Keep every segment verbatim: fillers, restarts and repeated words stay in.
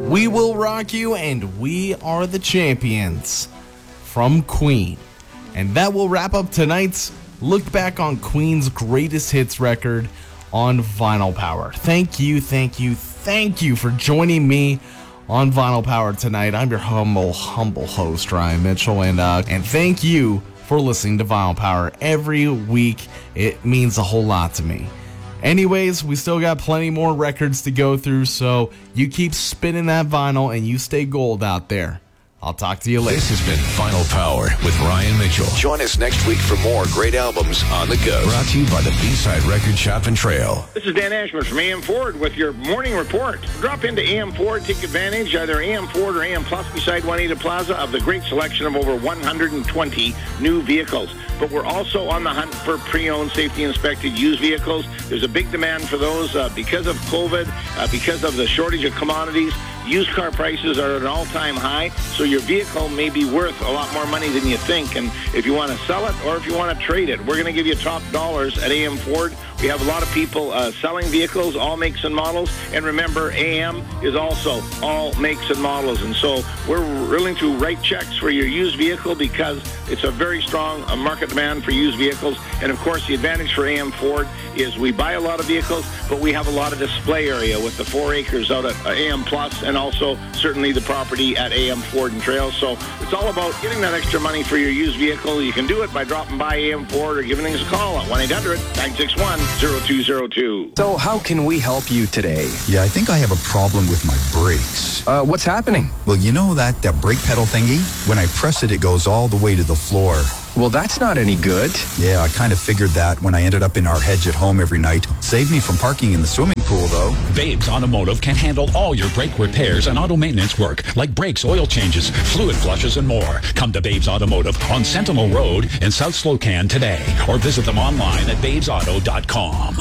We will rock you, and we are the champions from Queen. And that will wrap up tonight's look back on Queen's greatest hits record on Vinyl Power. Thank you, thank you, thank you for joining me on Vinyl Power tonight. I'm your humble, humble host, Ryan Mitchell, and uh, and thank you for listening to Vinyl Power every week. It means a whole lot to me. Anyways, we still got plenty more records to go through, so you keep spinning that vinyl and you stay gold out there. I'll talk to you later. This has been Vinyl Power with Ryan Mitchell. Join us next week for more great albums on the go. Brought to you by the B-Side Record Shop and Trail. This is Dan Ashman from A M Ford with your morning report. Drop into A M Ford, take advantage, either A M Ford or A M Plus beside Juanita Plaza, of the great selection of over one hundred twenty new vehicles. But we're also on the hunt for pre-owned, safety-inspected used vehicles. There's a big demand for those uh, because of COVID, uh, because of the shortage of commodities. Used car prices are at an all-time high, so your vehicle may be worth a lot more money than you think. And if you want to sell it or if you want to trade it, we're going to give you top dollars at A M Ford. We have a lot of people uh, selling vehicles, all makes and models. And remember, A M is also all makes and models. And so we're willing to write checks for your used vehicle because it's a very strong uh, market demand for used vehicles. And, of course, the advantage for A M Ford is we buy a lot of vehicles, but we have a lot of display area with the four acres out at uh, A M Plus, and also certainly the property at A M Ford and Trail. So it's all about getting that extra money for your used vehicle. You can do it by dropping by A M Ford or giving us a call at one eight hundred nine six one zero two zero two. So how can we help you today? Yeah, I think I have a problem with my brakes. Uh, what's happening? Well, you know that, that brake pedal thingy? When I press it, it goes all the way to the floor. Well, that's not any good. Yeah, I kind of figured that when I ended up in our hedge at home every night. Saved me from parking in the swimming pool, though. Babes Automotive can handle all your brake repairs and auto maintenance work, like brakes, oil changes, fluid flushes, and more. Come to Babes Automotive on Sentinel Road in South Slocan today, or visit them online at babes auto dot com.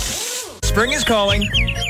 Spring is calling.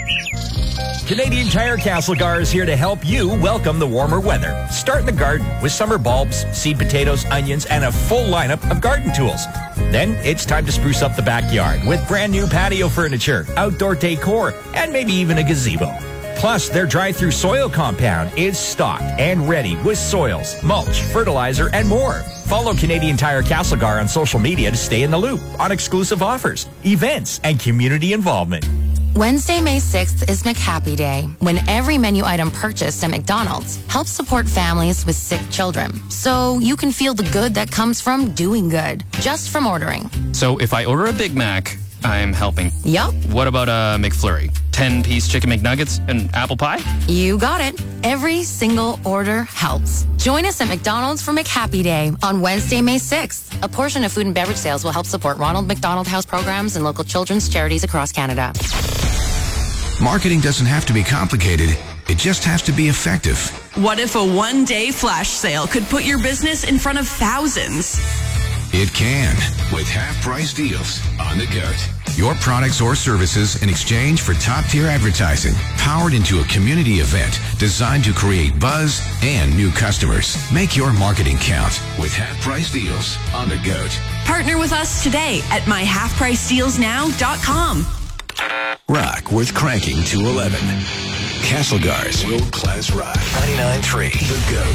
Canadian Tire Castlegar is here to help you welcome the warmer weather. Start in the garden with summer bulbs, seed potatoes, onions, and a full lineup of garden tools. Then it's time to spruce up the backyard with brand new patio furniture, outdoor decor, and maybe even a gazebo. Plus, their drive-through soil compound is stocked and ready with soils, mulch, fertilizer, and more. Follow Canadian Tire Castlegar on social media to stay in the loop on exclusive offers, events, and community involvement. Wednesday, May sixth is McHappy Day, when every menu item purchased at McDonald's helps support families with sick children. So you can feel the good that comes from doing good, just from ordering. So if I order a Big Mac, I'm helping. Yup. What about a McFlurry? ten-piece chicken McNuggets and apple pie? You got it. Every single order helps. Join us at McDonald's for McHappy Day on Wednesday, May sixth. A portion of food and beverage sales will help support Ronald McDonald House programs and local children's charities across Canada. Marketing doesn't have to be complicated. It just has to be effective. What if a one-day flash sale could put your business in front of thousands? It can, with half-price deals on the goat. Your products or services in exchange for top-tier advertising, powered into a community event designed to create buzz and new customers. Make your marketing count with half-price deals on the goat. Partner with us today at my half price deals now dot com. Rock worth cranking to eleven. Castlegar's World Class Rock. ninety-nine point three The Goat.